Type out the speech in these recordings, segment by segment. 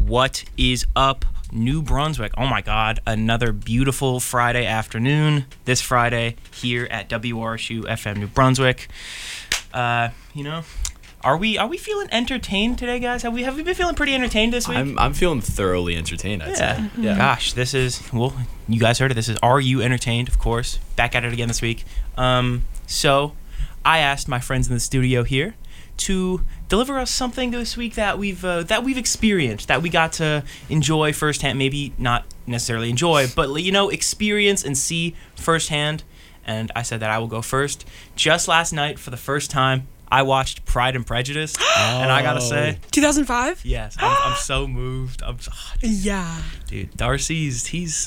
What is up, New Brunswick? Oh my God, another beautiful Friday afternoon. This Friday here at WRSU FM New Brunswick. Are we feeling entertained today, guys? Have we been feeling pretty entertained this week? I'm feeling thoroughly entertained, I'd say. Yeah. Gosh, this is, well, you guys heard it. This is Are You Entertained, of course. Back at it again this week. So I asked my friends in the studio here to deliver us something this week that we've experienced, that we got to enjoy firsthand. Maybe not necessarily enjoy, but experience and see firsthand. And I said that I will go first. Just last night, for the first time, I watched Pride and Prejudice, and I gotta say, 2005. Yes, I'm so moved. Yeah, dude, he's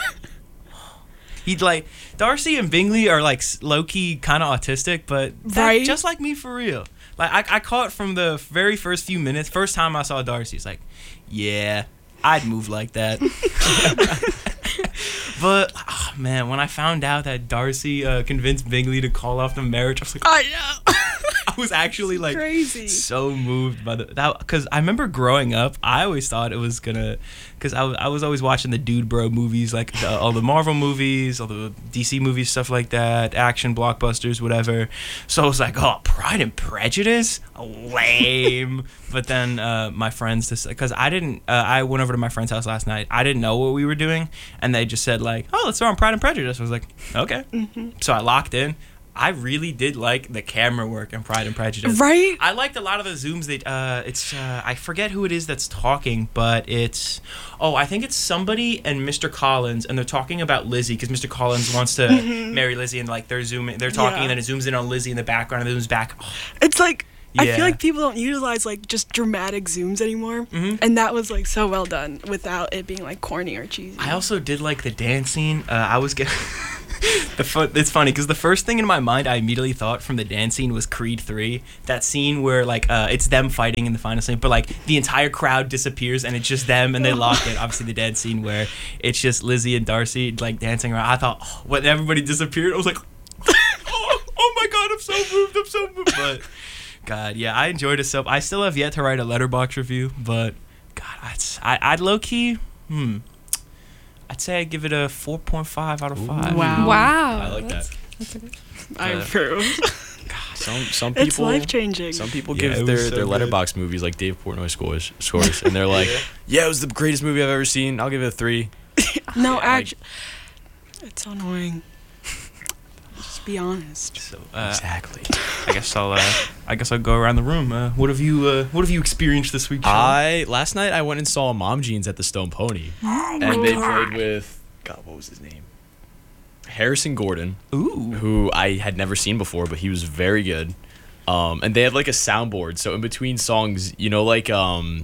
like, Darcy and Bingley are like low key kind of autistic, but right? Just like me for real. Like I caught from the very first few minutes. First time I saw Darcy, it's like, yeah, I'd move like that. But man, when I found out that Darcy convinced Bingley to call off the marriage, I was like, I know. I was actually like crazy. So moved by that, because I remember growing up, I always thought it was gonna, because I was always watching the dude bro movies, like all the Marvel movies, all the DC movies, stuff like that, action blockbusters, whatever. So I was like, oh, Pride and Prejudice, lame. But then my friends, because I went over to my friend's house last night. I didn't know what we were doing, and they just said like, oh, let's throw on Pride and Prejudice. I was like, okay. So I locked in. I really did like the camera work in Pride and Prejudice. Right? I liked a lot of the zooms. I forget who it is that's talking, but I think it's somebody and Mr. Collins, and they're talking about Lizzie, because Mr. Collins wants to marry Lizzie, and like they're talking, and then it zooms in on Lizzie in the background, and it zooms back. Oh. It's like, Yeah. I feel like people don't utilize like just dramatic zooms anymore, and that was like so well done without it being like corny or cheesy. I also did like the dance scene. I was getting... It's funny because the first thing in my mind I immediately thought from the dance scene was Creed 3. That scene where like it's them fighting in the final scene, but like the entire crowd disappears and it's just them and they lock in. Obviously the dance scene where it's just Lizzie and Darcy like dancing around. I thought when everybody disappeared, I was like, oh my God, I'm so moved. But God, yeah, I enjoyed it so. I still have yet to write a Letterboxd review, but God, I'd low key. I'd say I'd give it a 4.5 out of 5. Wow. I like that. I approve. Some people, it's life-changing. Some people give their Letterboxd movies like Dave Portnoy scores, and they're like, yeah, it was the greatest movie I've ever seen. I'll give it a 3. No, actually, it's annoying. Just be honest. So, exactly. I guess I'll go around the room. What have you experienced this week, Sean? Last night I went and saw Mom Jeans at the Stone Pony, and they played with what was his name? Harrison Gordon, who I had never seen before, but he was very good. And they had like a soundboard, so in between songs, like the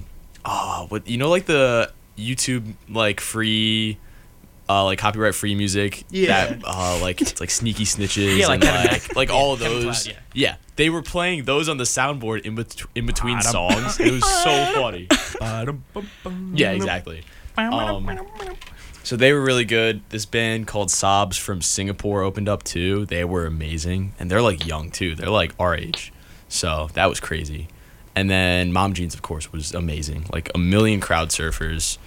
YouTube like free. Like copyright free music, that it's like Sneaky Snitches, yeah, and like all of Kevin those. Cloud, yeah, they were playing those on the soundboard in between songs. It was so funny. Yeah, exactly. So they were really good. This band called Sobs from Singapore opened up too. They were amazing, and they're like young too. They're like our age, so that was crazy. And then Mom Jeans, of course, was amazing. Like a million crowd surfers.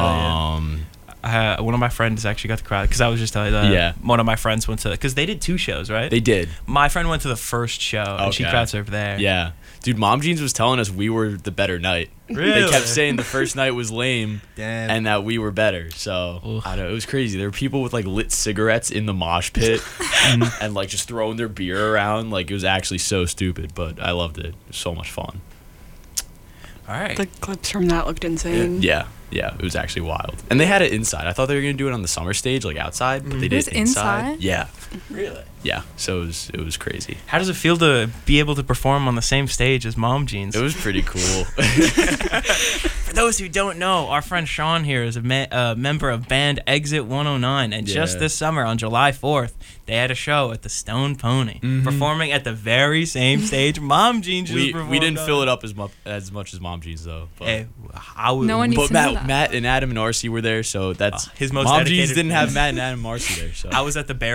One of my friends actually got the crowd, because I was just one of my friends went to, because they did 2 shows, right? They did. My friend went to the first show, and she crowd surfed there. Yeah. Dude, Mom Jeans was telling us we were the better night. Really? They kept saying the first night was lame. Damn. And that we were better. So, I don't know. It was crazy. There were people with like lit cigarettes in the mosh pit and like just throwing their beer around. Like, it was actually so stupid, but I loved it. It was so much fun. All right. The clips from that looked insane. Yeah, it was actually wild. And they had it inside. I thought they were going to do it on the summer stage, like outside, but they did it inside. Yeah. Really? Yeah, so it was crazy. How does it feel to be able to perform on the same stage as Mom Jeans? It was pretty cool. For those who don't know, our friend Sean here is a member of band Exit 109, and just this summer on July 4th, they had a show at the Stone Pony, performing at the very same stage Mom Jeans just performed. We didn't fill it up as much as Mom Jeans though. But, hey, no one needs to know that. Matt and Adam and RC were there, so that's his most Mom dedicated. Jeans didn't have Matt and Adam and RC there. So I was at the barricade right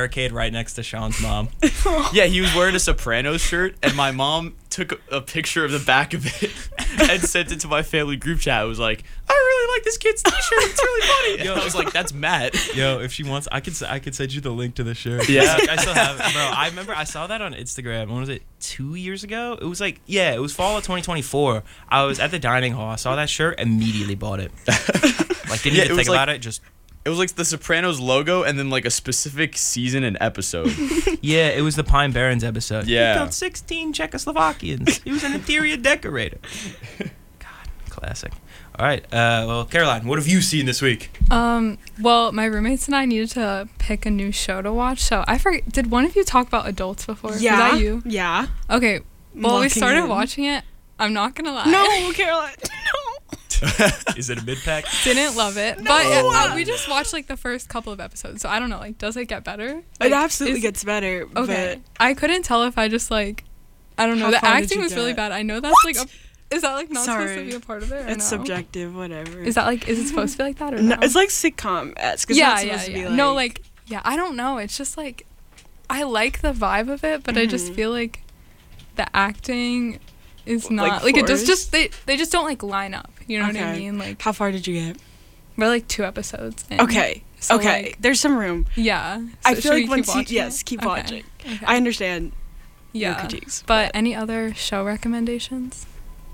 right next to Sean's mom. Yeah, he was wearing a Sopranos shirt, and my mom took a picture of the back of it and sent it to my family group chat. It was like, I really like this kid's t-shirt. It's really funny. And I was like, that's Matt. Yo, if she wants, I could send you the link to the shirt. Yeah. I still have it. Bro, I remember I saw that on Instagram. When was it? 2 years ago? It was like, yeah, it was fall of 2024. I was at the dining hall. I saw that shirt, immediately bought it. Like, didn't even think about it, just... It was like the Sopranos logo and then like a specific season and episode. Yeah, it was the Pine Barrens episode. Yeah. He killed 16 Czechoslovakians. He was an interior decorator. God, classic. All right, well, Caroline, what have you seen this week? Well, my roommates and I needed to pick a new show to watch. So I forget, did one of you talk about Adults before? Yeah. Was that you? Yeah. Okay. Well, we started in. watching it. I'm not gonna lie. No, Caroline. No. Is it a mid-pack? Didn't love it. No. But we just watched like the first couple of episodes. So I don't know. Like, does it get better? Like, It absolutely gets better. Okay. But I couldn't tell if I just like, I don't know. How The far did acting you was really get? bad. I know that's What? like is that like not supposed to Sorry. be a part of it? Or it's no? subjective, whatever. Is that like, is it supposed to be like that or No, no? it's like sitcom-esque. It's yeah, not yeah, supposed to be yeah. like... No, like, yeah, I don't know. It's just like, I like the vibe of it, but I just feel like the acting is not like it does just they just don't like line up. You know what I Okay. mean? Like, How far did you get? we're like 2 episodes in. Okay. So, okay. like, There's some room. yeah. I So feel should like we keep once you... watching Yes, it? keep Okay. watching. Okay. I understand your Yeah. critiques. But any other show recommendations?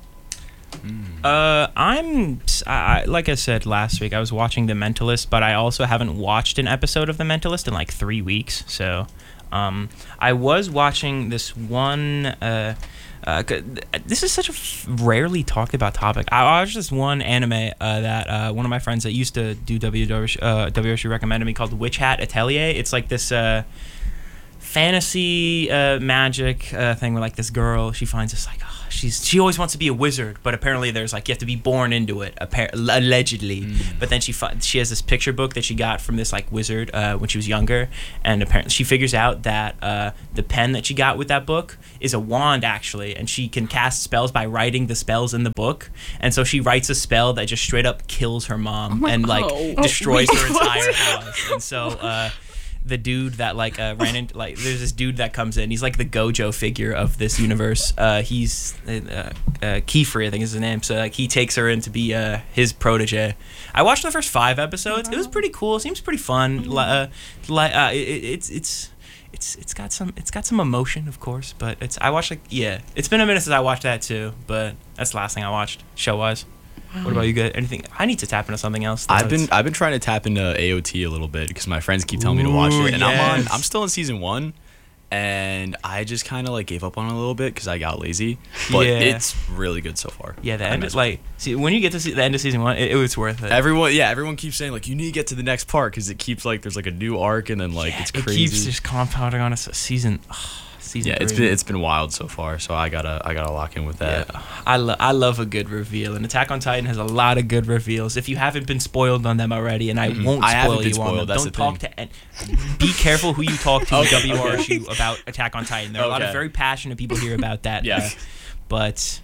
Like I said last week, I was watching The Mentalist, but I also haven't watched an episode of The Mentalist in like 3 weeks. So, I was watching this one. This is such a rarely talked about topic. I watched this one anime that one of my friends that used to do WRC recommended me called Witch Hat Atelier. It's like this fantasy magic thing where like this girl, she finds this like she always wants to be a wizard, but apparently there's like you have to be born into it allegedly. But then she has this picture book that she got from this like wizard when she was younger, and apparently she figures out that the pen that she got with that book is a wand actually, and she can cast spells by writing the spells in the book. And so she writes a spell that just straight up kills her mom and like destroys her entire house. And so the dude that like ran into like there's this dude that comes in, he's like the Gojo figure of this universe. He's Kiefer, I think is his name. So like he takes her in to be his protege. I watched the first 5 episodes. It was pretty cool. It seems pretty fun. It's got some emotion, of course, but it's been a minute since I watched that too, but that's the last thing I watched show wise. What about you guys? Anything? I need to tap into something else. I've been trying to tap into AOT a little bit because my friends keep telling me to watch it, and I'm still in season 1, and I just kind of like gave up on it a little bit because I got lazy. But it's really good so far. Yeah, the end is like when you get to see the end of season 1, it's worth it. Everyone keeps saying like you need to get to the next part because it keeps like there's like a new arc and then like it's crazy. It keeps just compounding on a season. Season 3. It's been wild so far, so I gotta lock in with that. Yeah. I love a good reveal, and Attack on Titan has a lot of good reveals. If you haven't been spoiled on them already, and I won't spoil you on them, don't talk to. Be careful who you talk to WRSU about Attack on Titan. There are a lot of very passionate people here about that. But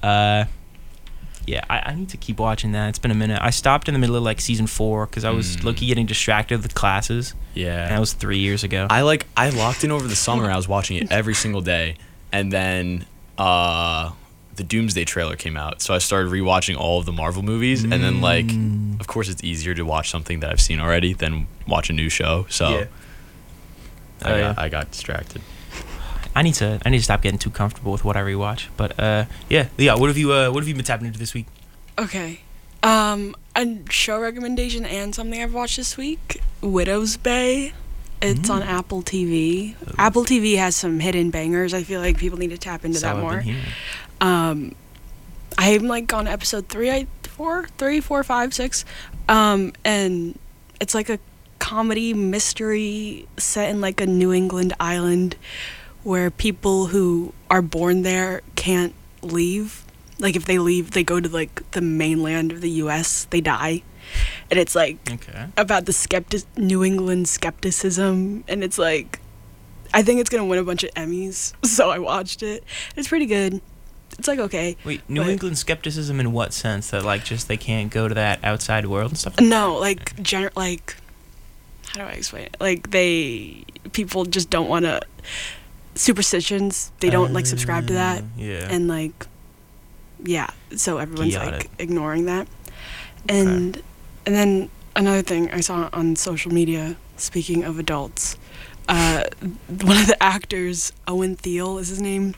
I need to keep watching that. It's been a minute. I stopped in the middle of like season 4 because I was low-key getting distracted with classes. Yeah, and that was 3 years ago. I locked in over the summer. I was watching it every single day, and then the Doomsday trailer came out, so I started rewatching all of the Marvel movies, and then like, of course, it's easier to watch something that I've seen already than watch a new show. So I got distracted. I need to stop getting too comfortable with what I rewatch. But what have you been tapping into this week? Okay. A show recommendation and something I've watched this week, Widow's Bay. It's on Apple TV. Apple TV has some hidden bangers. I feel like people need to tap into that more. I'm like on episode 3, 4, 5, 6. And it's like a comedy mystery set in like a New England island where people who are born there can't leave. Like if they leave, they go to like the mainland of the US, they die. And it's like about the New England skepticism, and it's like I think it's gonna win a bunch of Emmys, so I watched it. It's pretty good. It's like okay. Wait, New England skepticism in what sense? That like just they can't go to that outside world and stuff? No, like how do I explain it? Like people just don't want to superstitions. They don't like subscribe to that. Yeah. And like, yeah. So everyone's Got like it. ignoring that. And then another thing I saw on social media. Speaking of adults, one of the actors, Owen Thiel is his name.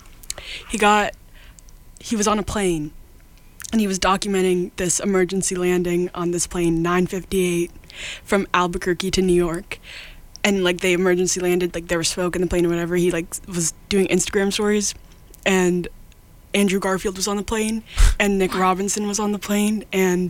He was on a plane, and he was documenting this emergency landing on this plane 958 from Albuquerque to New York. And like they emergency landed, like there was smoke in the plane or whatever. He like was doing Instagram stories, and Andrew Garfield was on the plane, and Nick Robinson was on the plane, and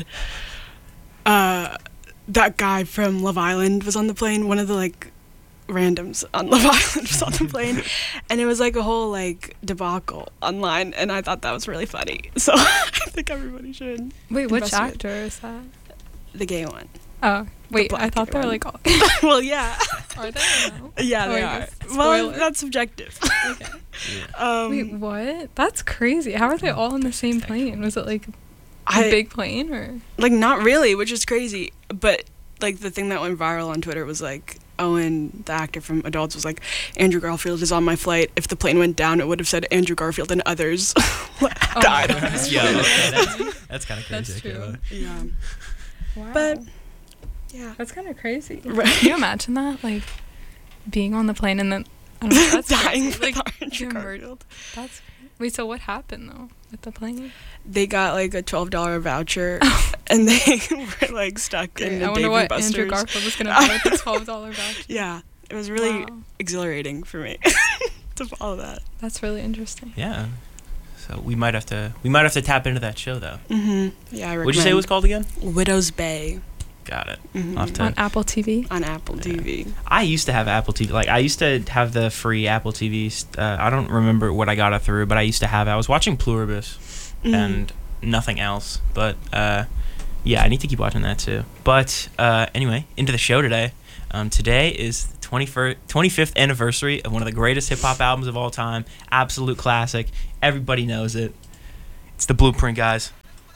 that guy from Love Island was on the plane. One of the like randoms on Love Island was on the plane, and it was like a whole like debacle online, and I thought that was really funny. So I think everybody should. Wait, which investigate. actor is that? The gay one. Oh, wait, black I thought they were one. like all. Well, yeah. Are they? No? Yeah, they Oh, I are. guess. Well, Spoiler. that's subjective. Okay. Um, Wait, what? That's crazy. How are they all on the same plane? Was it like a big plane or? like not really, which is crazy. But like the thing that went viral on Twitter was like Owen, the actor from Adults, was like, Andrew Garfield is on my flight. If the plane went down, it would have said Andrew Garfield and others died. my God. Yeah, okay, that's kind of crazy. That's true. Yeah, Wow. but yeah, That's kind of crazy. Right. Can you imagine that? Like being on the plane and then I don't know, that's dying crazy. with Andrew you're Garfield. That's wait. So what happened though with the plane? They got like a $12 voucher, and they were like stuck in the I wonder Dave what and Buster's. Andrew Garfield was gonna buy with the $12 voucher. Yeah, it was really Wow. exhilarating for me to follow that. That's really interesting. Yeah. So we might have to tap into that show though. Mm-hmm. Yeah, I recommend. What'd you say it was called again? Widow's Bay. Got it. Mhm. I'll have to- On Apple TV. On Apple TV. I used to have Apple TV. Like I used to have the free Apple TV. I don't remember what I got it through, but I used to have it. I was watching Pluribus and nothing else. But yeah, I need to keep watching that too. But anyway, into the show today. Today is the 25th anniversary of one of the greatest hip hop albums of all time. Absolute classic. Everybody knows it. It's the Blueprint, guys.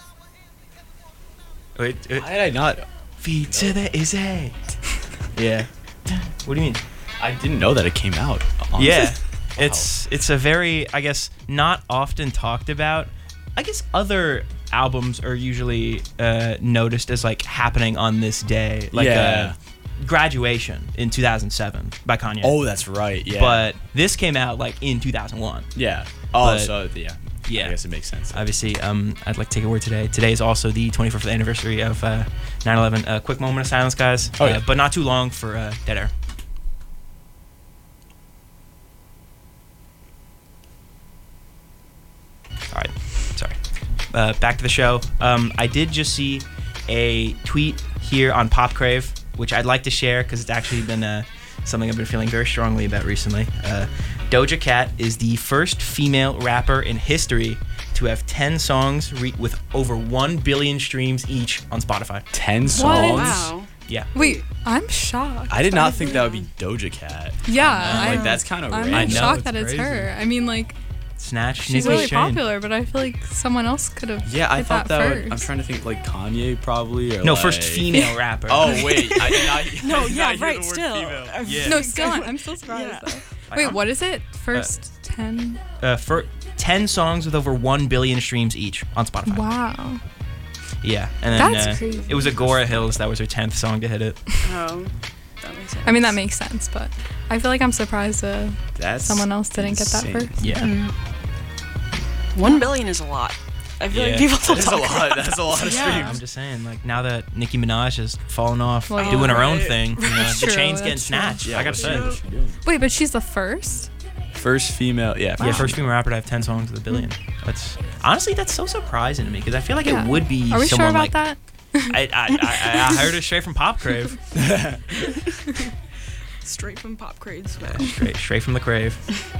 Wait, Why did I not? feet to the Izzy. Yeah. What do you mean? I didn't know that it came out. Honestly. Yeah. Wow. It's a very, I guess, not often talked about. I guess other albums are usually noticed as like happening on this day, like Yeah. Graduation in 2007 by Kanye. Oh, that's right. Yeah. But this came out like in 2001. yeah. Oh, but- so yeah. Yeah. I guess it makes sense. Obviously, I'd like to take a word today. Today is also the 25th anniversary of 9/11. Quick moment of silence, guys. Oh, yeah. But not too long for dead air. All right. Sorry. Back to the show. I did just see a tweet here on Pop Crave, which I'd like to share because it's actually been something I've been feeling very strongly about recently. Doja Cat is the first female rapper in history to have 10 songs with over 1 billion streams each on Spotify. 10 songs. Wow. Yeah. Wait, I'm shocked. I did not think that would be Doja Cat. Yeah, Like that's kind of I'm rare. I know, shocked it's that it's crazy. her. I mean, like Snatch. she's Nicki really Shane. popular, but I feel like someone else could have. Yeah, I hit thought that first. would. I'm trying to think like Kanye probably. Or No, like, first female rapper. Oh wait, I did not. No, I did yeah, not hear right. the word Still, female. Yeah. No, still, I'm still surprised Yeah. though. Wait, what is it? First 10? For 10 songs with over 1 billion streams each on Spotify. Wow. Yeah, and then That's crazy. it was Agora Hills that was her 10th song to hit it. Oh, that makes sense. I mean, that makes sense, but I feel like I'm surprised That's someone else didn't get that insane. first. Yeah. 1 billion is a lot. I feel Yeah. like people don't That's a talk lot. about That's a lot of Yeah. streams. I'm just saying, like now that Nicki Minaj has fallen off, Well, doing yeah. her own Right. thing, you know, That's the true, chain's getting that's true. snatched. Yeah, I gotta what's say. she- what's she doing? Wait, but she's the first? First female. Yeah. Yeah, first female rapper to have 10 songs with a billion. That's honestly that's so surprising to me because I feel like Yeah. it would be Are we sure someone about like that? I heard it straight from Pop Crave. straight from Pop Craze. straight from the crave.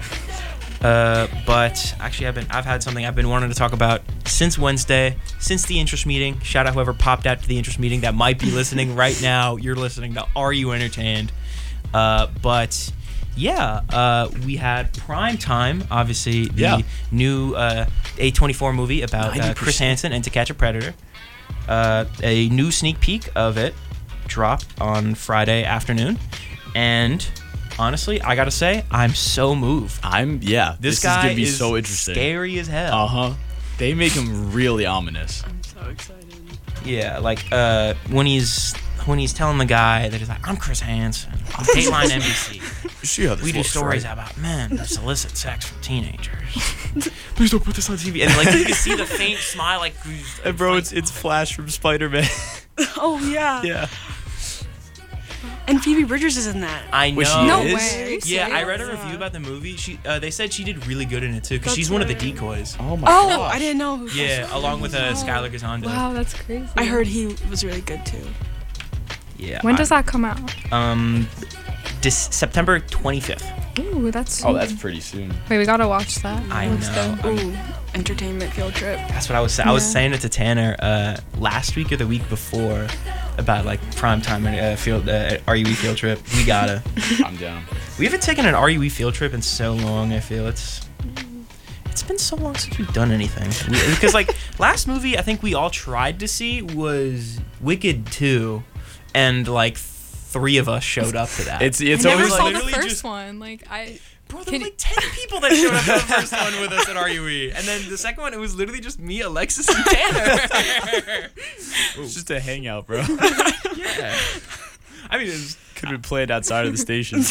But actually, I've had something I've been wanting to talk about since Wednesday, since the interest meeting. Shout out whoever popped out to the interest meeting that might be listening right now. You're listening to Are You Entertained? But yeah, we had Prime Time, obviously the Yeah. new A24 movie about 90%. Chris Hansen and To Catch a Predator. A new sneak peek of it dropped on Friday afternoon, and honestly, I gotta say, I'm so moved. This guy is gonna be so interesting. Scary as hell. They make him really ominous. I'm so excited. Yeah, like when he's telling the guy that he's like, I'm Chris Hansen, I'm Dateline NBC. See how this We do looks, stories right? about men that solicit sex from teenagers. Please don't put this on TV. And like you can see the faint smile, like. And bro, it's Flash from Spider-Man. Oh yeah. Yeah. And Phoebe Bridgers is in that. I know. Which she No is? way. Yeah, I read a Yeah. review about the movie. They said she did really good in it too, because That's she's one of the right. decoys. Oh my Oh, gosh. I didn't know who. Yeah, along with Skylar Gazanda. Wow, that's crazy. I heard he was really good too. Yeah. When does that come out? September 25th. Ooh, that's. Oh, that's pretty soon. Wait, we gotta watch that. I Looks know. good. Ooh, entertainment field trip. That's what I was saying. I was Yeah. saying it to Tanner last week or the week before about like primetime RUE field trip. We gotta. I'm down. We haven't taken an RUE field trip in so long. I feel it's been so long since we've done anything. Because like last movie I think we all tried to see was Wicked 2, and like 3 of us showed up to that. It's I never always saw like the literally first just- one. Like I. Bro, there Can were like 10 people that showed up to the first one with us at RUE. And then the second one, it was literally just me, Alexis, and Tanner. it's just a hangout, bro. Yeah. I mean, Could have been played outside of the station.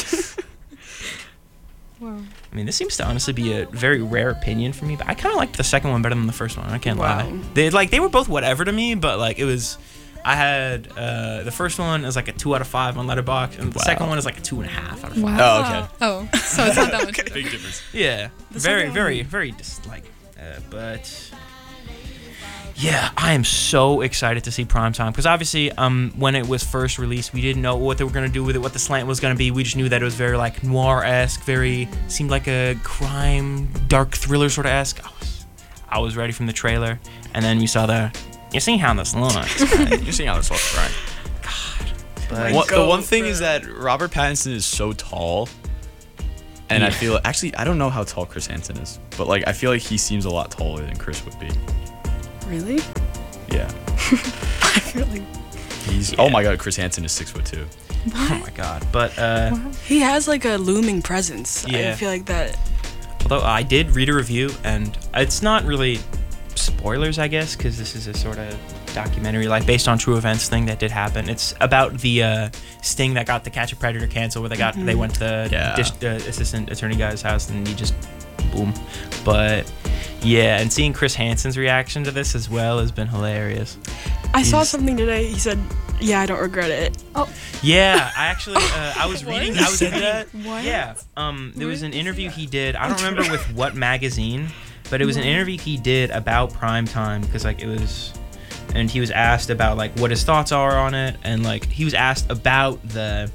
Wow. this seems to honestly be a very rare opinion for me, but I kind of liked the second one better than the first one. I can't Wow. lie. They were both whatever to me, but like it was. I had the first one is like a 2 out of 5 on Letterboxd, and the Wow. second one is like a 2.5 out of 5. Wow. Oh, okay. Oh, so it's not that much. Big difference. Yeah, The very, second very, one- very but yeah, I am so excited to see Primetime because obviously, when it was first released, we didn't know what they were gonna do with it, what the slant was gonna be. We just knew that it was very like noir-esque, seemed like a crime, dark thriller sort of esque. I was ready from the trailer, and then we saw you see how this looks. You see how this looks, right? But The one thing is that Robert Pattinson is so tall, and I Yeah. feel actually I don't know how tall Chris Hansen is, but like I feel like he seems a lot taller than Chris would be. Really? Yeah, I feel like he's. Yeah. Oh my God, Chris Hansen is 6'2". oh my god! But he has like a looming presence. Yeah. I feel like that. although I did read a review, and it's not really spoilers, I guess, because this is a sort of documentary, like based on true events thing that did happen. It's about the sting that got the Catch a Predator canceled, where they went to the assistant attorney guy's house, and he just boom. But yeah, and seeing Chris Hansen's reaction to this as well has been hilarious. I saw He's- something today. He said, "Yeah, I don't regret it." Yeah, I actually I was reading. I was reading. What? Yeah. There was an interview he did. I don't remember with what magazine, but it was an interview he did about Primetime, because like it was, and he was asked about like what his thoughts are on it, and like he was asked about the,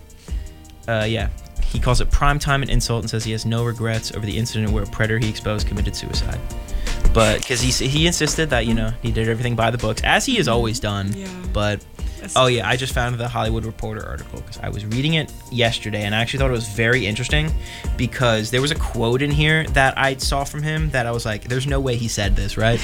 he calls it Primetime an insult, and says he has no regrets over the incident where a predator he exposed committed suicide. But because he insisted that he did everything by the books, as he has always done. Yeah. But oh yeah, I just found the Hollywood Reporter article because I was reading it yesterday, and I actually thought it was very interesting because there was a quote in here that I saw from him that I was like, "There's no way he said this, right?"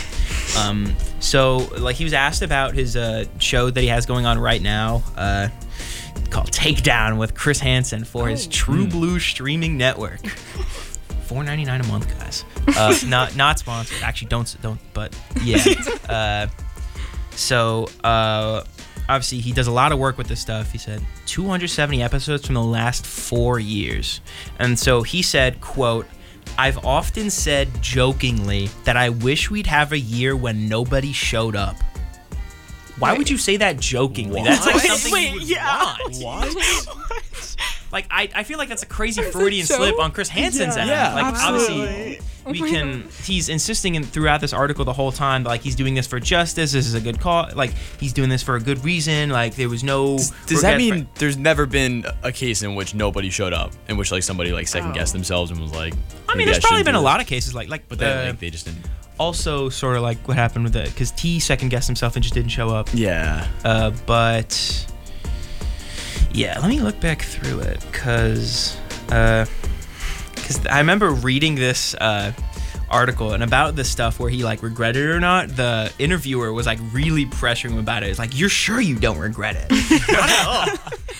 So like he was asked about his show that he has going on right now, called Takedown with Chris Hansen for his True Blue streaming network. $4.99 a month, guys. Not sponsored. Actually, don't. But yeah. So obviously he does a lot of work with this stuff. He said 270 episodes from the last 4 years, and so he said, "Quote: I've often said jokingly that I wish we'd have a year when nobody showed up." Why would you say that jokingly? What? That's like Wait, something you would want. What? Like I feel like that's a crazy Freudian so? slip on Chris Hansen's end. Yeah, Like absolutely. obviously he's insisting throughout this article the whole time, like he's doing this for justice, this is a good cause, like he's doing this for a good reason, like there was no Does that mean there's never been a case in which nobody showed up, in which like somebody like second guessed themselves and was like, I mean maybe there's probably shouldn't been do a this? lot of cases like But then they just didn't. also sort of like what happened with it, because T second guessed himself and just didn't show up. Yeah. But yeah, let me look back through it, because I remember reading this article, and about the stuff where he like regretted it or not, the interviewer was like really pressuring him about it. It's like, you're sure you don't regret it? I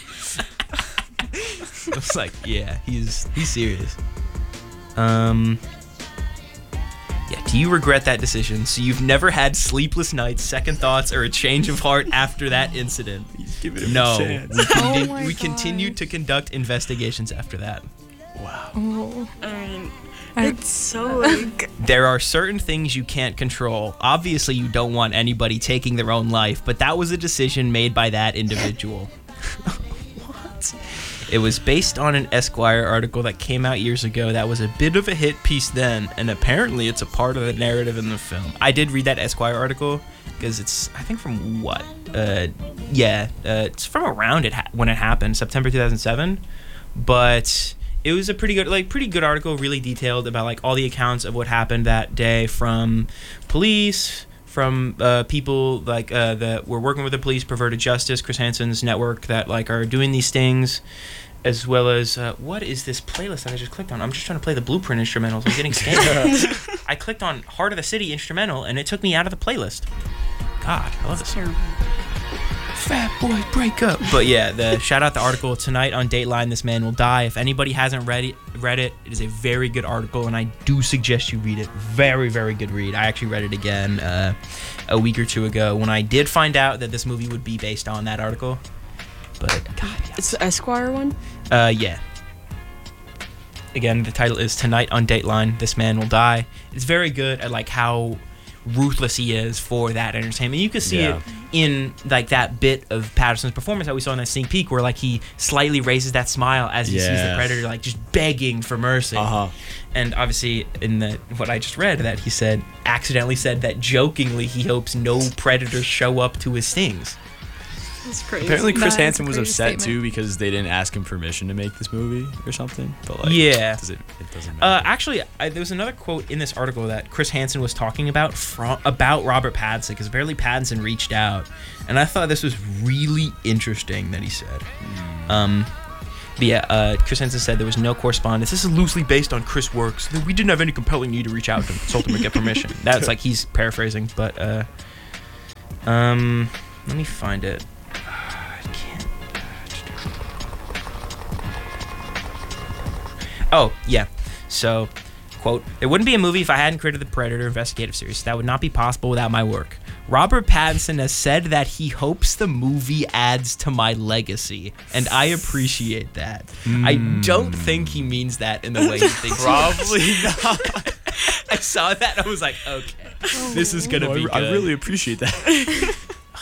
was like, yeah, he's serious. Yeah, do you regret that decision? So you've never had sleepless nights, second thoughts, or a change of heart after that incident? No. We continued to conduct investigations after that. Wow. Oh. I mean, it's so like... There are certain things you can't control. Obviously, you don't want anybody taking their own life, but that was a decision made by that individual. What? It was based on an Esquire article that came out years ago that was a bit of a hit piece then, and apparently it's a part of the narrative in the film. I did read that Esquire article because it's, I think, from what? It's from around when it happened, September 2007. But it was a pretty good article, really detailed about like all the accounts of what happened that day from police, from people like that were working with the police, Perverted Justice, Chris Hansen's network that like are doing these things, as well as what is this playlist that I just clicked on? I'm just trying to play the Blueprint instrumentals. I'm getting scammed. I clicked on Heart of the City instrumental and it took me out of the playlist. God, I love this. Terrible. Fat boy break up. But yeah, the shout out the article tonight on Dateline, This Man Will Die. If anybody hasn't read it, it is a very good article, and I do suggest you read it. Very, very good read. I actually read it again a week or two ago when I did find out that this movie would be based on that article. But God, yes. It's the Esquire one? Yeah. Again, the title is Tonight on Dateline, This Man Will Die. It's very good at like how ruthless he is for that entertainment. You can see it in like that bit of Patterson's performance that we saw in that sneak peek where like he slightly raises that smile as he sees the predator like just begging for mercy. And obviously in what I just read, that he accidentally said that jokingly he hopes no predators show up to his stings. That's crazy. Apparently Chris Hansen was upset too because they didn't ask him permission to make this movie or something. But like, yeah, it doesn't matter. Actually, there was another quote in this article that Chris Hansen was talking about Robert Pattinson, because apparently Pattinson reached out, and I thought this was really interesting that he said. Chris Hansen said there was no correspondence. This is loosely based on Chris' works. We didn't have any compelling need to reach out to consult him or get permission. That's like he's paraphrasing, but let me find it. Oh, yeah. So, quote, "There wouldn't be a movie if I hadn't created the Predator investigative series. That would not be possible without my work. Robert Pattinson has said that he hopes the movie adds to my legacy, and I appreciate that." I don't think he means that in the way he thinks. Probably not. I saw that and I was like, okay, this is going to be good. I really appreciate that.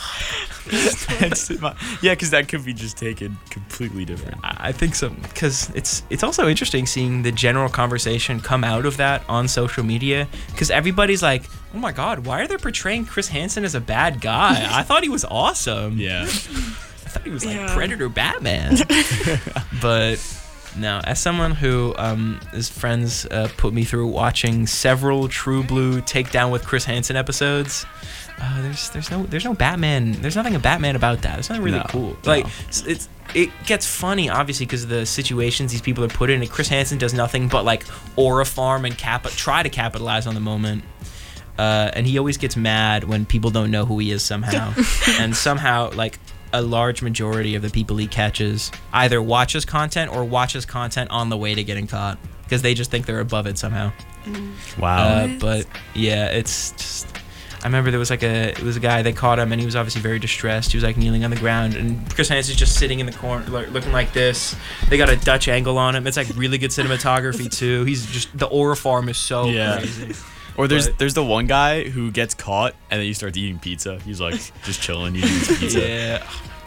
Yeah, because that could be just taken completely different. I think so, because it's also interesting seeing the general conversation come out of that on social media, because everybody's like, oh my god, why are they portraying Chris Hansen as a bad guy? I thought he was awesome. Yeah. I thought he was like Predator Batman. But no, as someone who his friends put me through watching several True Blue Takedown with Chris Hansen episodes, there's no Batman. There's nothing a Batman about that. It's not really cool. Like it gets funny obviously because of the situations these people are put in. And Chris Hansen does nothing but like aura farm and try to capitalize on the moment. And he always gets mad when people don't know who he is somehow. And somehow like a large majority of the people he catches either watches content or watches content on the way to getting caught because they just think they're above it somehow. Wow. But yeah, it's just. I remember there was a guy, they caught him and he was obviously very distressed. He was like kneeling on the ground and Chris Hansen's just sitting in the corner looking like this. They got a Dutch angle on him. It's like really good cinematography too. He's just, the aura farm is so crazy. Or there's the one guy who gets caught and then he starts eating pizza. He's like just chilling, eating his pizza. Yeah.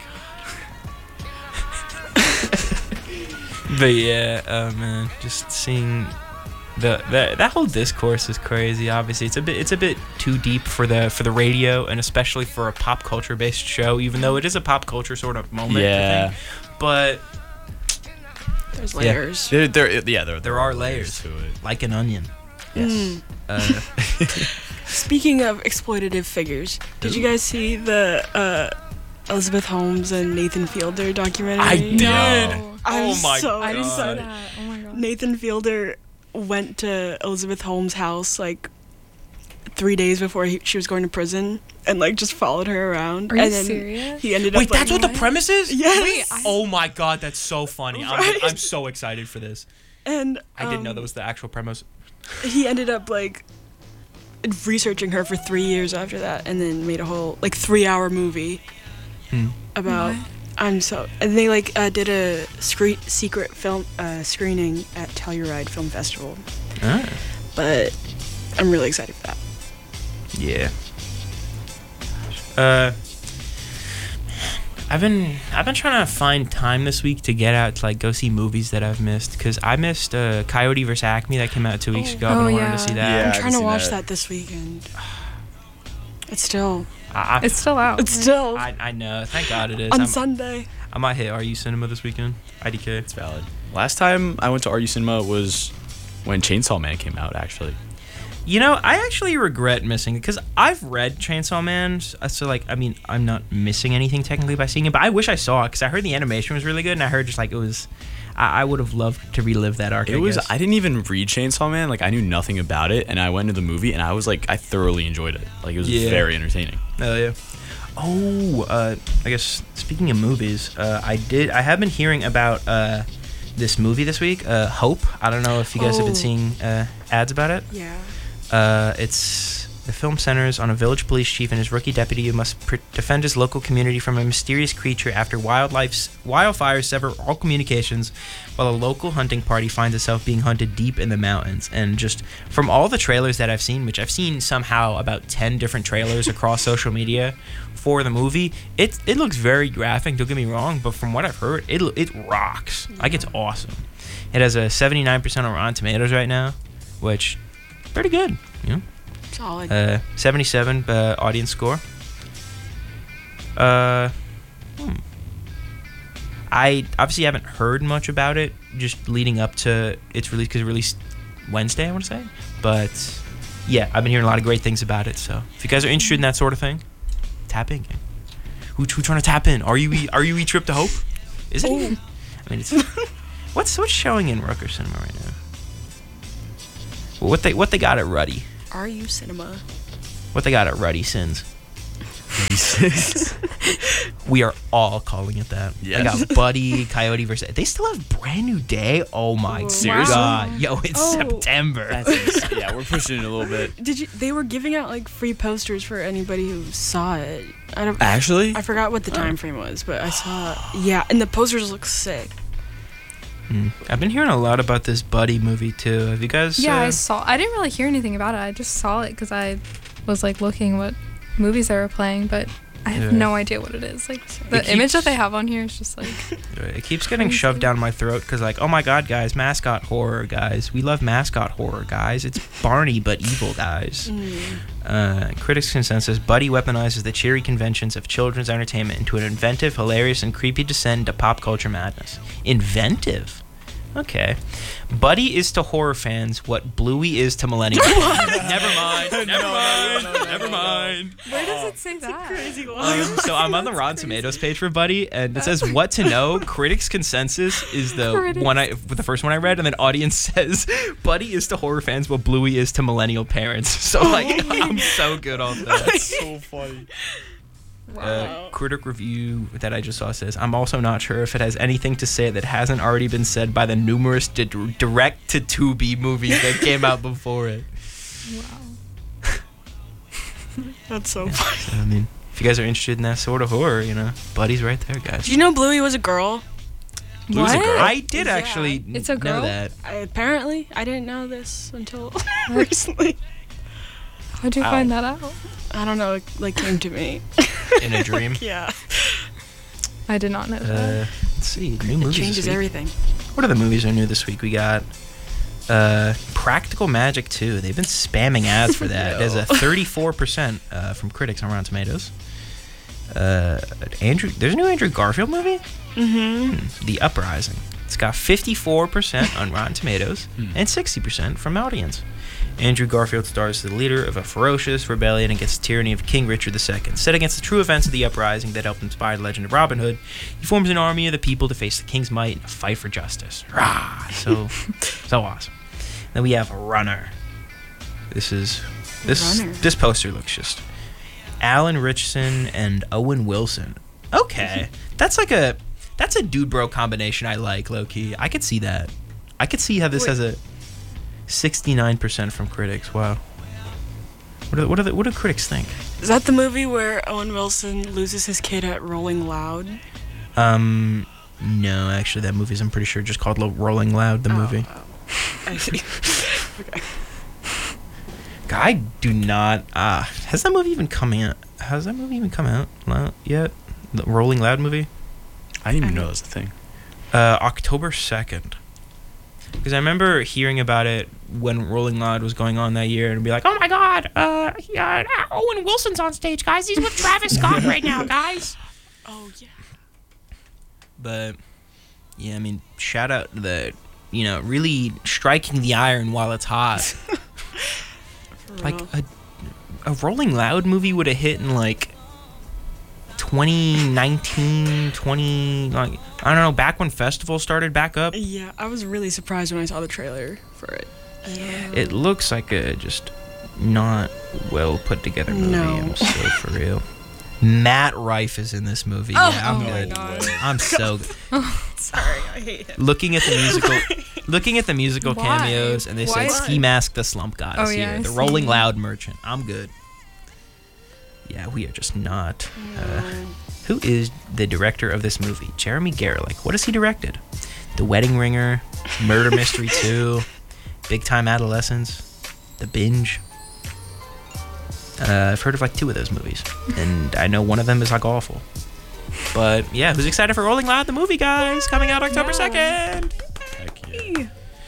Oh my god. But yeah, man, just seeing that whole discourse is crazy. Obviously, it's a bit too deep for the radio, and especially for a pop culture based show. Even though it is a pop culture sort of moment, I think. But there's layers. There are layers to it, like an onion. Yes. Speaking of exploitative figures, did you guys see the Elizabeth Holmes and Nathan Fielder documentary? I did. I didn't see God. that. Oh my god. Nathan Fielder went to Elizabeth Holmes' house like 3 days before she was going to prison, and like just followed her around. Are you and then serious? He ended up. Wait, that's what the premise is? Yes. Oh my god, that's so funny. Right? I'm so excited for this. And I didn't know that was the actual premise. he ended up like researching her for 3 years after that, and then made a whole like 3-hour movie about. What? And they like did a secret film screening at Telluride Film Festival. Ah. But I'm really excited for that. Yeah. I've been trying to find time this week to get out to like go see movies that I've missed, because I missed Coyote vs. Acme that came out 2 weeks ago. I've been wanting to see that. Yeah, I'm trying to seen watch that. that this weekend. It's still It's still out. It's still I know. Thank God it is. on Sunday. I might hit RU Cinema this weekend. IDK. It's valid. Last time I went to RU Cinema was when Chainsaw Man came out, actually. You know, I actually regret missing it, because I've read Chainsaw Man, so like, I mean, I'm not missing anything technically by seeing it, but I wish I saw it, because I heard the animation was really good, and I heard just like it was. I would have loved to relive that arc. I didn't even read Chainsaw Man. Like, I knew nothing about it, and I went to the movie, and I was like, I thoroughly enjoyed it. Like, it was very entertaining. Oh yeah. Oh, I guess speaking of movies, I have been hearing about this movie this week, Hope. I don't know if you guys have been seeing ads about it. Yeah. The film centers on a village police chief and his rookie deputy who must defend his local community from a mysterious creature after wildfires sever all communications, while a local hunting party finds itself being hunted deep in the mountains. And just from all the trailers that I've seen, which I've seen somehow about 10 different trailers across social media for the movie, it looks very graphic, don't get me wrong, but from what I've heard, it rocks. Like, it's awesome. It has a 79% on Rotten Tomatoes right now, which pretty good, you know. Solid. 77 audience score. I obviously haven't heard much about it just leading up to its release, because it released Wednesday, I want to say. But yeah, I've been hearing a lot of great things about it. So if you guys are interested in that sort of thing, tap in. Who trying to tap in? Are you Trip to Hope? Is it? I mean, it's what's showing in Rutgers Cinema right now? Well, what they got at Ruddy? RU Cinema. What they got at Ruddy Sins? We are all calling it that. Yes. I got Buddy, Coyote versus. They still have Brand New Day. Oh my god, yo, it's September. Yeah, we're pushing it a little bit. They were giving out like free posters for anybody who saw it. Actually, I forgot what the time frame was, but I saw it. Yeah, and the posters look sick. I've been hearing a lot about this Buddy movie too. Have you guys? Yeah, I didn't really hear anything about it. I just saw it because I was like looking what movies they were playing, but I have no idea what it is. Like the image that they have on here is just like. It keeps getting shoved down my throat because like, oh my god, guys, mascot horror, guys. We love mascot horror, guys. It's Barney but evil, guys. Critics' consensus: Buddy weaponizes the cheery conventions of children's entertainment into an inventive, hilarious, and creepy descent into pop culture madness. Inventive. Okay. Buddy is to horror fans what Bluey is to millennials. Never mind. Where does it say that? Crazy one. So I'm on the Rotten Tomatoes page for Buddy, and it says what to know. Critics' consensus is the first one I read, and then audience says Buddy is to horror fans what Bluey is to millennial parents. So like, I'm so good on that. That's so funny. Wow. Critic review that I just saw says, I'm also not sure if it has anything to say that hasn't already been said by the numerous direct-to-Tubi movies that came out before it. Wow. That's so funny. So, I mean, if you guys are interested in that sort of horror, you know, Buddy's right there, guys. Did you know Bluey was a girl? Bluey's a girl? What? I did actually It's a girl? know that. Apparently, I didn't know this until recently. How'd you find that out? I don't know. It like came to me. In a dream? Yeah. I did not know that. Let's see, new movies It changes this week. everything. What are the movies that are new this week? We got Practical Magic 2. They've been spamming ads for that. There's a 34% from critics on Rotten Tomatoes. There's a new Andrew Garfield movie? The Uprising. It's got 54% on Rotten Tomatoes and 60% from audience. Andrew Garfield stars as the leader of a ferocious rebellion against the tyranny of King Richard II. Set against the true events of the uprising that helped inspire the legend of Robin Hood, he forms an army of the people to face the king's might and fight for justice. Rah! So awesome. Then we have Runner. This poster looks just Alan Ritchson and Owen Wilson. Okay, that's a dude bro combination I like, low key. I could see that. I could see how this has a 69% from critics. Wow. What do critics think? Is that the movie where Owen Wilson loses his kid at Rolling Loud? No, actually, that movie's, I'm pretty sure, just called Rolling Loud, the movie. Oh. I see. Okay. I do not. Has that movie even come out? Yet? The Rolling Loud movie? I didn't even know it was a thing. October 2nd. Because I remember hearing about it when Rolling Loud was going on that year, and be like, "Oh my God, Owen Wilson's on stage, guys. He's with Travis Scott right now, guys." Oh yeah. But yeah, I mean, shout out to the, really striking the iron while it's hot. Like a Rolling Loud movie would have hit in like 2019, like, I don't know, back when festivals started back up. Yeah, I was really surprised when I saw the trailer for it. Yeah, it looks like a just not well put together movie. No. I'm so for real. Matt Rife is in this movie. Oh, yeah, I'm my good. God. I'm so good. Sorry, I hate him. Looking at the musical Why? cameos, and they Why? said Ski Mask the Slump God is here. I The see. Rolling Loud Merchant. I'm good. Yeah, we are just not. Who is the director of this movie? Jeremy Gerlich. What has he directed? The Wedding Ringer, Murder Mystery 2, Big Time Adolescence, The Binge. I've heard of like 2 of those movies, and I know one of them is like awful. But yeah, who's excited for Rolling Loud the movie, guys? Coming out October 2nd. Heck yeah.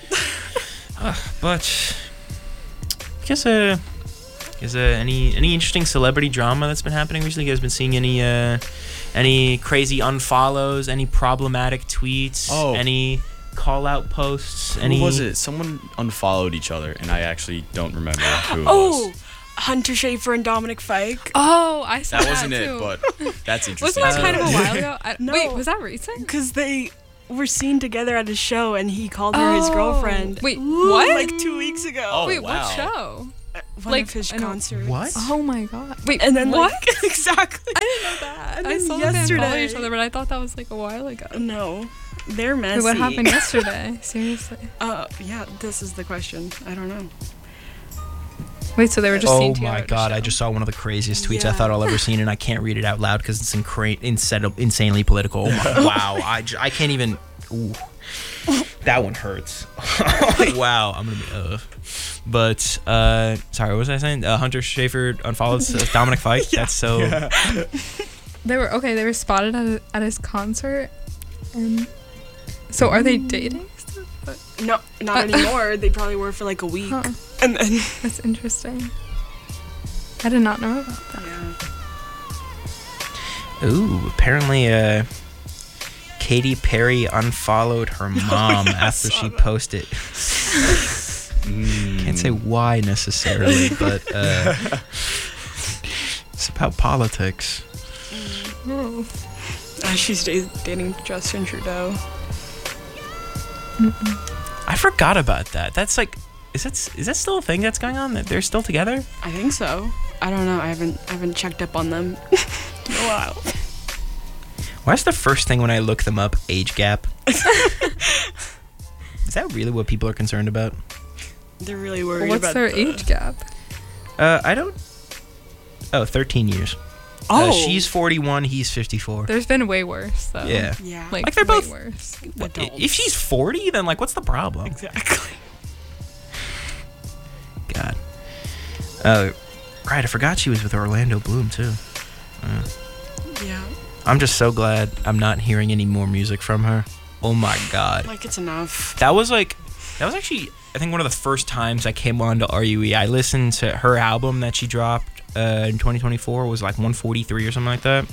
But I guess is there any interesting celebrity drama that's been happening recently? You guys been seeing any crazy unfollows, any problematic tweets, any call out posts? Who was it? Someone unfollowed each other, and I actually don't remember who it was. Hunter Schafer and Dominic Fike. Oh, I saw That wasn't too. it, but that's interesting. Wasn't that kind of a while ago? No. Wait, was that recent? Because they were seen together at a show, and he called her his girlfriend. Wait, what? Like 2 weeks ago. Oh, Wait, wow. what show? One like, of his I know- concerts. What? Oh my god. Wait, And then what? like exactly. I didn't know that. And I then saw them follow yesterday- each other, but I thought that was like a while ago. No, they're messy. Wait, what happened yesterday? Seriously. Yeah, this is the question. I don't know. Wait, so they were just seen Oh together my at a God! show. I just saw one of the craziest tweets I Yeah. thought I'll ever seen, and I can't read it out loud because it's insanely political. Oh my, wow! I can't even. Ooh, that one hurts. Wow! I'm gonna be. But sorry, what was I saying? Hunter Schafer unfollows Dominic Fike. That's so. Yeah. They were spotted at his concert, and so are they dating? No, not anymore. They probably were for like a week, Huh. and then. That's interesting. I did not know about that. Yeah. Ooh, apparently, Katy Perry unfollowed her mom after she posted. Can't say why necessarily, but it's about politics. Oh. She's dating Justin Trudeau. I forgot about that. That's like, is that still a thing that's going on? That they're still together? I think so. I don't know. I haven't checked up on them in a while. Why is the first thing when I look them up age gap? Is that really what people are concerned about? They're really worried What's about their the- age gap? I don't. Oh, 13 years. Oh, She's 41. He's 54. There's been way worse though. Yeah. yeah. Like they're way both- worse. Adults. If she's 40, then like, what's the problem? Exactly. God. Right. I forgot she was with Orlando Bloom too. Yeah. I'm just so glad I'm not hearing any more music from her. Oh my God. Like it's enough. That was actually, I think one of the first times I came on to RUE. I listened to her album that she dropped in 2024. It was like 143 or something like that.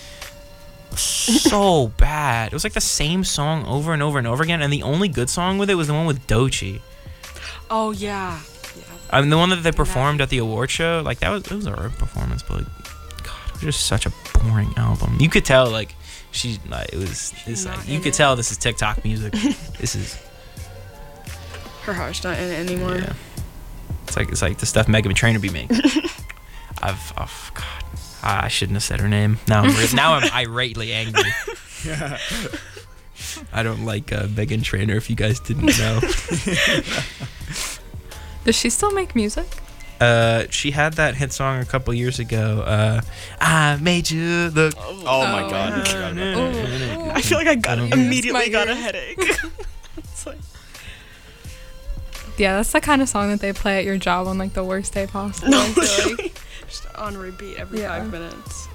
So bad. It was like the same song over and over and over again, and the only good song with it was the one with Doechii. Oh yeah. Yeah. I mean, the one that they performed at the award show. Like it was a performance, but like, God, it was just such a boring album. You could tell like she's like, it's not like you in could it. tell this is TikTok music. This is. Her heart's not in it anymore. Yeah. It's like the stuff Megan Trainor be making. God, I shouldn't have said her name. Now I'm irately angry. I don't like Megan Trainor, if you guys didn't know. Does she still make music? She had that hit song a couple years ago. I made you look. Oh my god. I forgot about that. I feel like I immediately got a headache. It's like, Yeah, that's the kind of song that they play at your job on like the worst day possible. no, I feel like. literally. Just on repeat every 5 minutes.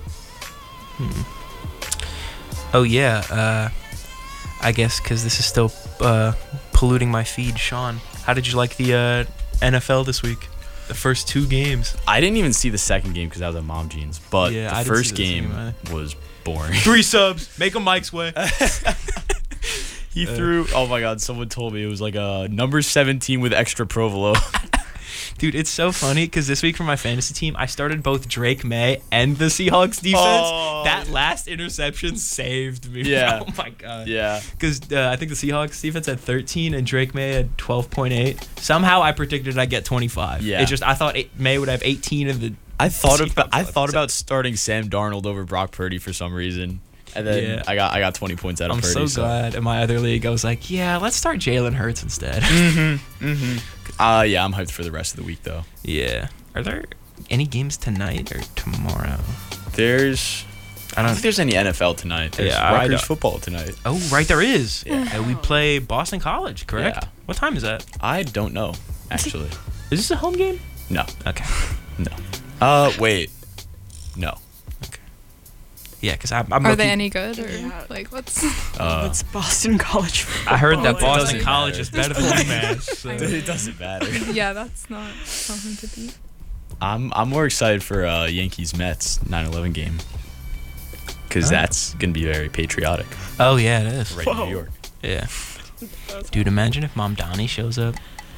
Oh yeah. I guess because this is still polluting my feed. Sean, how did you like the NFL this week? The first 2 games. I didn't even see the second game because I was at Mom Jeans, but Yeah, I the didn't first see the game second was boring. 3 subs. Make them Mike's way. He threw. Oh my god! Someone told me it was like a number 17 with extra provolone. Dude, it's so funny because this week for my fantasy team, I started both Drake May and the Seahawks defense. Oh. That last interception saved me. Yeah. Oh my god. Yeah. Because I think the Seahawks defense had 13 and Drake May had 12.8. Somehow I predicted I'd get 25. Yeah. It just I thought May would have 18 and the. I thought Seahawks about starting Sam Darnold over Brock Purdy for some reason, and then Yeah. I got 20 points out of I'm Purdy. so glad in my other league I was like, yeah, let's start Jalen Hurts instead. Yeah, I'm hyped for the rest of the week though. Yeah. Are there any games tonight or tomorrow? I don't think there's any NFL tonight. There's Yeah, I Rutgers don't- football tonight. Oh, right, there is. Yeah. We play Boston College, correct? Yeah. What time is that? I don't know, actually. Is this a home game? No. Okay. No. Wait. No. Yeah, because I'm Are looking. they any good or Yeah. like what's? It's Boston College football. I heard that It Boston doesn't College matter. is better than UMass. So. It doesn't matter. Yeah, that's not something to beat. I'm more excited for Yankees Mets 9/11 game because Oh. that's gonna be very patriotic. Oh yeah, it is. Right in Whoa. New York. Yeah. Dude, imagine if Mom Donnie shows up.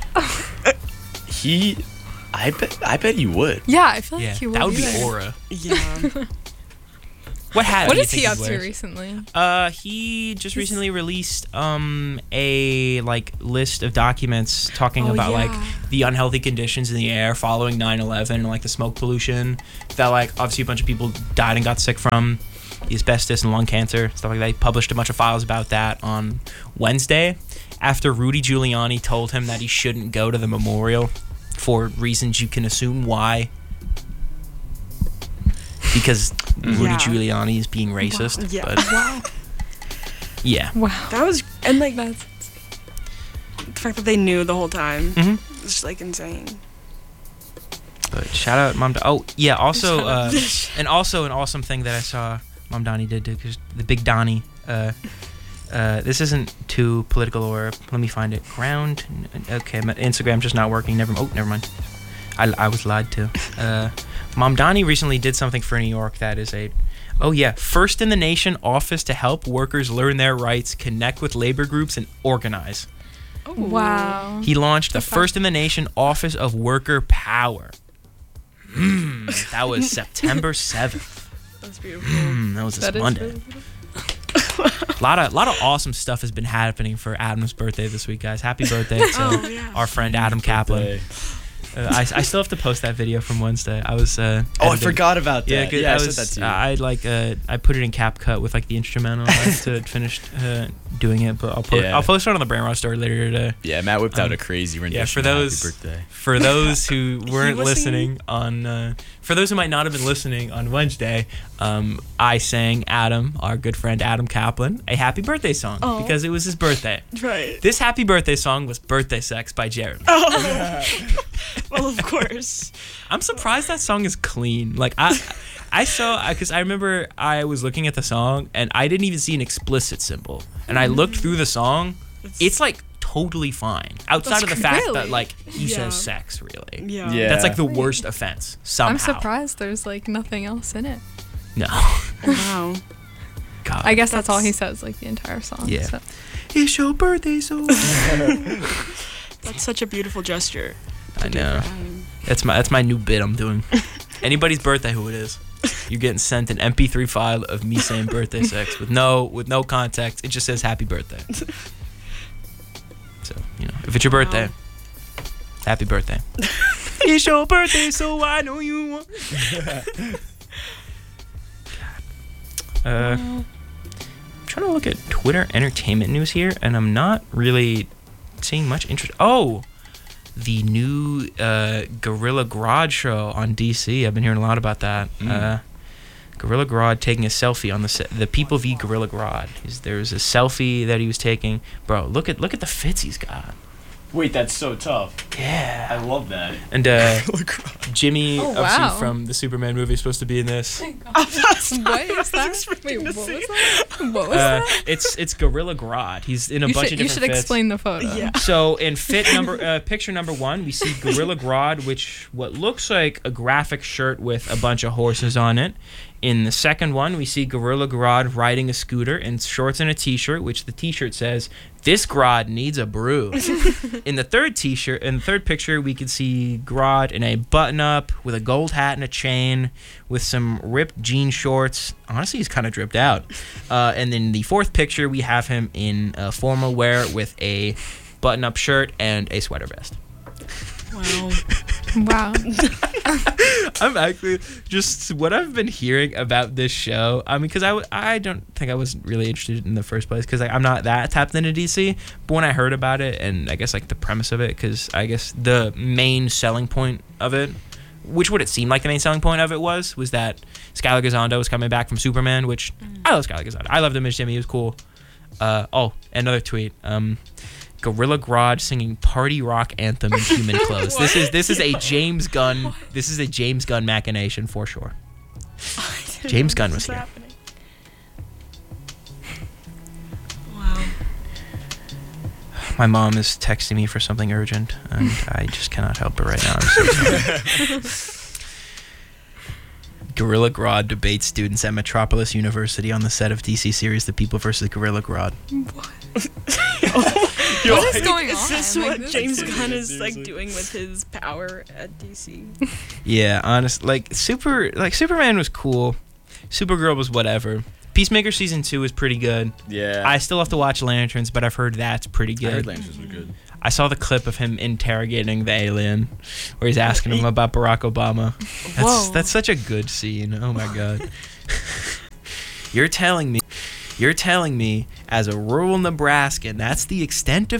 I bet you would. Yeah, I feel like Yeah, he would. that would be there. aura. Yeah. What hat? What do you is think he up to wears? recently? He just recently released a like list of documents talking Oh, about yeah. like the unhealthy conditions in the air following 9/11 and like the smoke pollution that like obviously a bunch of people died and got sick from, the asbestos and lung cancer, stuff like that. He published a bunch of files about that on Wednesday after Rudy Giuliani told him that he shouldn't go to the memorial for reasons you can assume why. Because Rudy Yeah. Giuliani is being racist. Yeah. But Wow. yeah. Wow. That was, and like That's the fact that they knew the whole time. Mhm. It's just like insane. But shout out Mom. Oh yeah. Also, Shout out. and also an awesome thing that I saw Mom Donnie did too, because the Big Donnie. This isn't too political or let me find it. Ground. Okay, my Instagram's just not working. Never mind. I was lied to. Mom Donnie recently did something for New York that is first in the nation office to help workers learn their rights, connect with labor groups, and organize. Oh. wow. He launched the That's first in the nation Office of Worker Power. That was September 7th. That's beautiful. That was this That is Monday. really- A lot of awesome stuff has been happening for Adam's birthday this week, guys. Happy birthday to Oh, yeah. our friend Adam Kaplan. I still have to post that video from Wednesday. I was I editing. forgot about that. Yeah, good. I I sent was. that to you. I put it in CapCut with like the instrumental. I have to finish doing it, but I'll post it on the Brainrot story later today. Yeah, Matt whipped out a crazy rendition. for of those- Happy birthday. For those who weren't was listening on, for those who might not have been listening on Wednesday, I sang Adam, our good friend Adam Kaplan, a happy birthday song Oh. because it was his birthday. Right. This happy birthday song was "Birthday Sex" by Jeremy. Well, of course. I'm surprised that song is clean. Like I saw because I remember I was looking at the song and I didn't even see an explicit symbol, and I looked through the song. It's like totally fine outside of the fact that Really? like he Yeah. says sex. Really, Yeah. Yeah. that's like the worst offense. Somehow, I'm surprised there's like nothing else in it. No, Wow. God. I guess that's all he That's- says like the entire song. Yeah. So. It's your birthday, so That's such a beautiful gesture. I know. That's my new bit I'm doing. Anybody's birthday, who it is, you're getting sent an MP3 file of me saying birthday sex with no context. It just says happy birthday. So if it's your birthday, Happy birthday. It's your birthday, so I know you want. I'm trying to look at Twitter entertainment news here, and I'm not really seeing much interest. Oh, the new Gorilla Grodd show on DC. I've been hearing a lot about that. Gorilla Grodd taking a selfie on the People v Gorilla Grodd. There's a selfie that he was taking. Bro, look at the fits he's got. Wait, that's so tough. Yeah. I love that. And Jimmy, wow. obviously from the Superman movie, is supposed to be in this. What is that? Wait, what was that? What was that? It's Gorilla Grodd. He's in a bunch of different You should fits. explain the photo. Yeah. So in picture number 1, we see Gorilla Grodd, which what looks like a graphic shirt with a bunch of horses on it. In the second one, we see Gorilla Grodd riding a scooter in shorts and a t-shirt, which the t-shirt says, "This Grodd needs a brew." In the third picture, we can see Grodd in a button-up with a gold hat and a chain with some ripped jean shorts. Honestly, he's kind of dripped out. And then the fourth picture, we have him in formal wear with a button-up shirt and a sweater vest. Wow. I'm actually just what I've been hearing about this show. I mean, because I don't think I was really interested in the first place because I'm not that tapped into DC. But when I heard about it and I guess like the premise of it, because I guess the main selling point of it, which would it seem like the main selling point of it was that Skylar Gisondo was coming back from Superman, which I love Skylar Gisondo. I loved him as Jimmy. He was cool. Another tweet. Gorilla Grodd singing party rock anthem in human clothes. This is a James Gunn. What? This is a James Gunn machination for sure. James Gunn was here. Happening. Wow. My mom is texting me for something urgent, and I just cannot help it right now. I'm so sorry. Gorilla Grodd debates students at Metropolis University on the set of DC series The People vs. Gorilla Grodd. What? What is going on? Is this Like, what this James is Gunn is seriously. like doing with his power at DC? Yeah, honestly, Superman was cool. Supergirl was whatever. Peacemaker season 2 is pretty good. Yeah. I still have to watch Lanterns, but I've heard that's pretty good. I heard Lanterns were good. I saw the clip of him interrogating the alien, where he's asking him about Barack Obama. That's such a good scene. Oh my god. You're telling me, as a rural Nebraskan, that's the extent of